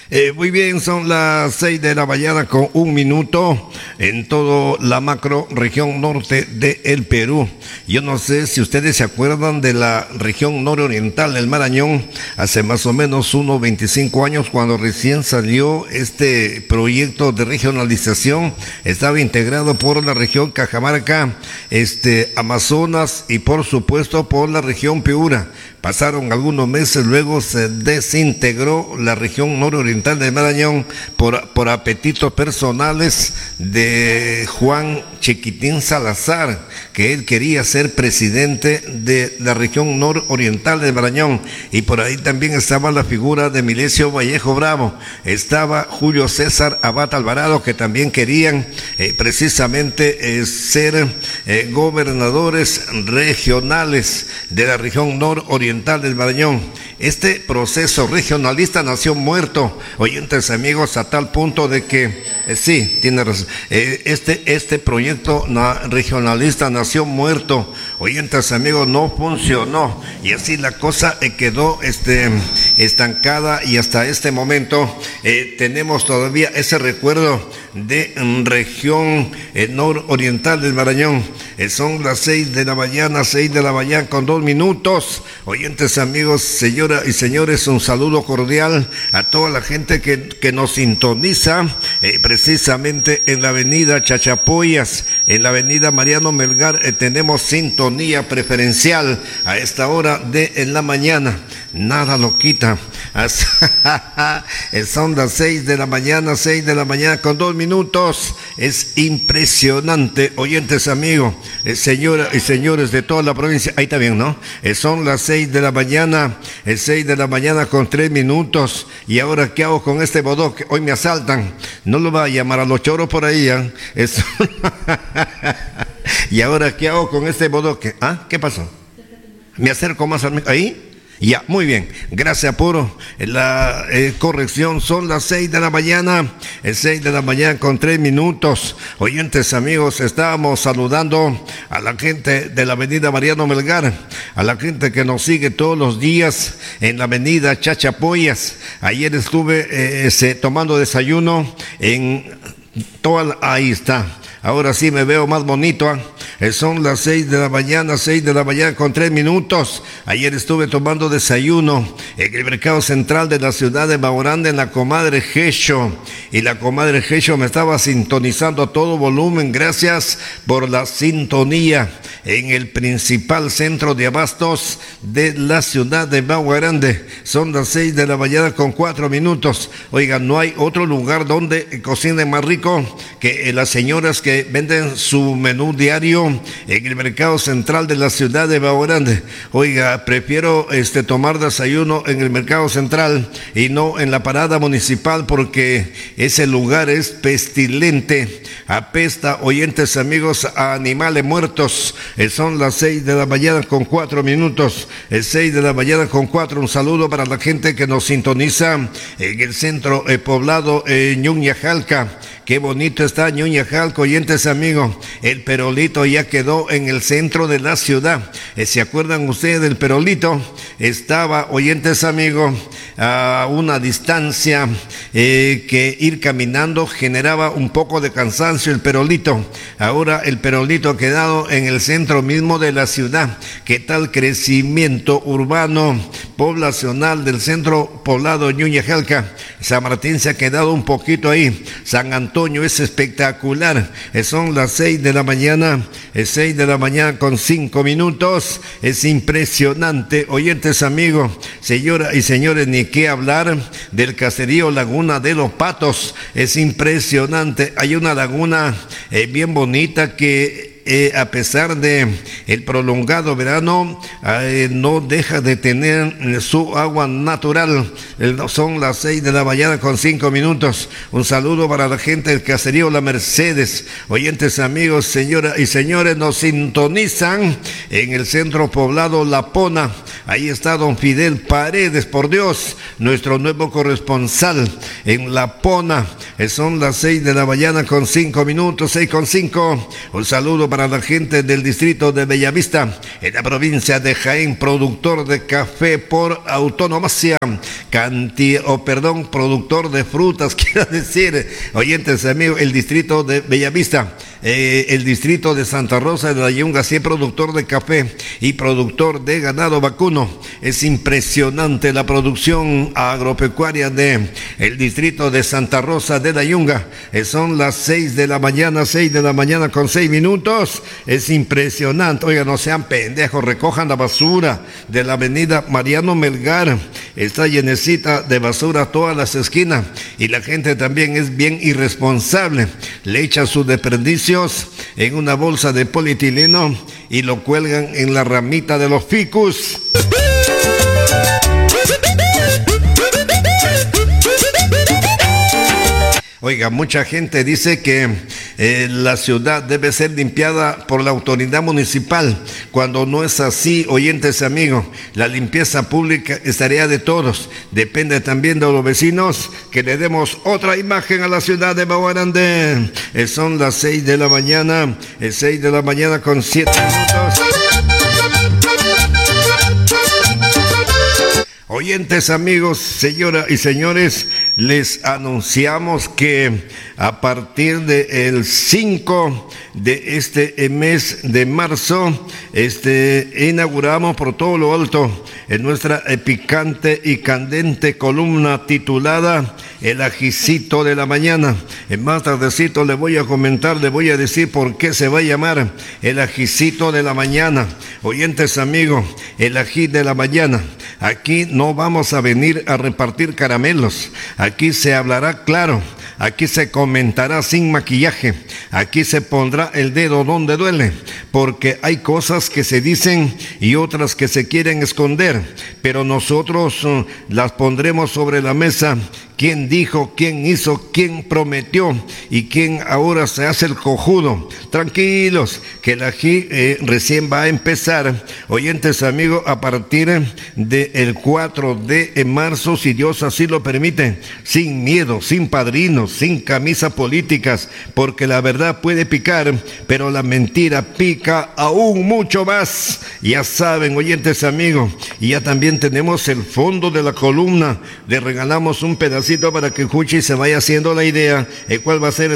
Muy bien, son las 6 de la mañana con 1 minuto en toda la macro región norte del Perú. Yo no sé si ustedes se acuerdan de la región nororiental del Marañón, hace más o menos unos 25 años, cuando recién salió este proyecto de regionalización. Estaba integrado por la región Cajamarca, Amazonas y por supuesto por la región Piura. Pasaron algunos meses, luego se desintegró la región nororiental del Marañón por apetitos personales de Juan Chiquitín Salazar, que él quería ser presidente de la región nororiental del Marañón. Y por ahí también estaba la figura de Milesio Vallejo Bravo, estaba Julio César Abad Alvarado, que también querían precisamente ser gobernadores regionales de la región nororiental del Marañón. Este proceso regionalista nació muerto, oyentes amigos, a tal punto de que, sí, tiene razón, este proyecto regionalista nació muerto, oyentes amigos, no funcionó, y así la cosa quedó estancada, y hasta este momento tenemos todavía ese recuerdo de región nororiental del Marañón. Son las 6 de la mañana con 2 minutos, oyentes amigos, señoras y señores, un saludo cordial a toda la gente que nos sintoniza precisamente en la avenida Chachapoyas, en la avenida Mariano Melgar. Tenemos sintonía preferencial a esta hora de la mañana, nada lo quita. Son las 6 de la mañana con 2 minutos. Es impresionante, oyentes amigos, señoras y señores de toda la provincia. Ahí está bien, ¿no? Son las 6 de la mañana con 3 minutos. Y ahora, ¿qué hago con este bodoque? Hoy me asaltan. No lo va a llamar a los choros por ahí, ¿eh? Y ahora, ¿qué hago con este bodoque? ¿Ah? ¿Qué pasó? Me acerco más al... ¿Ahí? Ya, muy bien, gracias por la corrección. Son las 6 de la mañana con 3 minutos. Oyentes amigos, estábamos saludando a la gente de la avenida Mariano Melgar, a la gente que nos sigue todos los días en la avenida Chachapoyas. Ayer estuve tomando desayuno en toda ahí está. Ahora sí me veo más bonito, ¿eh? Son las 6 de la mañana con 3 minutos. Ayer estuve tomando desayuno en el mercado central de la ciudad de Baorande, en la comadre Gesho. Y la comadre Gesho me estaba sintonizando a todo volumen. Gracias por la sintonía en el principal centro de abastos de la ciudad de Baorande. Son las 6 de la mañana con 4 minutos. Oigan, no hay otro lugar donde cocinen más rico que las señoras que venden su menú diario en el mercado central de la ciudad de Baorande. Oiga, prefiero tomar desayuno en el mercado central y no en la parada municipal, porque ese lugar es pestilente, apesta, oyentes amigos, a animales muertos. Son las 6 de la mañana con 4 minutos. 6 de la mañana con 4. Un saludo para la gente que nos sintoniza en el centro poblado Ñuñajalca. Qué bonito está Ñuñajalca, oyentes amigos. El Perolito ya quedó en el centro de la ciudad. ¿Se acuerdan ustedes del Perolito? Estaba, oyentes amigos, a una distancia que ir caminando generaba un poco de cansancio el Perolito. Ahora el Perolito ha quedado en el centro mismo de la ciudad. ¿Qué tal crecimiento urbano, poblacional del centro poblado Ñuñajalca? San Martín se ha quedado un poquito ahí. San Antonio es espectacular. Son las 6 de la mañana con 5 minutos. Es impresionante, oyentes amigos, señoras y señores, ni qué hablar del caserío Laguna de los Patos. Es impresionante. Hay una laguna bien bonita que a pesar de el prolongado verano, no deja de tener su agua natural. Son las 6 de la mañana con 5 minutos. Un saludo para la gente del caserío La Mercedes. Oyentes amigos, señoras y señores, nos sintonizan en el centro poblado La Pona. Ahí está don Fidel Paredes, por Dios, nuestro nuevo corresponsal en La Pona. Son las 6 de la mañana con 5 minutos, 6:05. Un saludo para la gente del distrito de Bellavista, en la provincia de Jaén, productor de café por autonomacia, productor de frutas, quiero decir, oyentes amigos, el distrito de Bellavista. El distrito de Santa Rosa de la Yunga, sí, productor de café y productor de ganado vacuno. Es impresionante la producción agropecuaria de el distrito de Santa Rosa de la Yunga. Son las 6 de la mañana, 6 de la mañana con 6 minutos. Es impresionante. Oiga, no sean pendejos, recojan la basura de la avenida Mariano Melgar. Está llenecita de basura a todas las esquinas y la gente también es bien irresponsable. Le echa sus desperdicios en una bolsa de polietileno y lo cuelgan en la ramita de los ficus. Oiga, mucha gente dice que la ciudad debe ser limpiada por la autoridad municipal, cuando no es así, oyentes amigos. La limpieza pública es tarea de todos, depende también de los vecinos que le demos otra imagen a la ciudad de Baguarandé. Son las 6 de la mañana, 6 de la mañana con 7 minutos. Oyentes amigos, señoras y señores, les anunciamos que a partir del 5 de este mes de marzo, inauguramos por todo lo alto en nuestra picante y candente columna titulada El Ajicito de la Mañana. En más tardecito le voy a comentar, le voy a decir por qué se va a llamar El Ajicito de la Mañana. Oyentes amigos, el ají de la mañana. Aquí no vamos a venir a repartir caramelos. Aquí se hablará claro. Aquí se comentará sin maquillaje. Aquí se pondrá el dedo donde duele. Porque hay cosas que se dicen y otras que se quieren esconder. Pero nosotros las pondremos sobre la mesa. ¿Quién dijo, quién hizo, quién prometió y quién ahora se hace el cojudo? Tranquilos, que el ají recién va a empezar. Oyentes amigos, a partir del 4 de marzo, si Dios así lo permite, sin miedo, sin padrinos, sin camisas políticas, porque la verdad puede picar, pero la mentira pica aún mucho más. Ya saben, oyentes amigos, y ya también tenemos el fondo de la columna. Le regalamos un pedacito para que Juchi se vaya haciendo la idea, cuál va a ser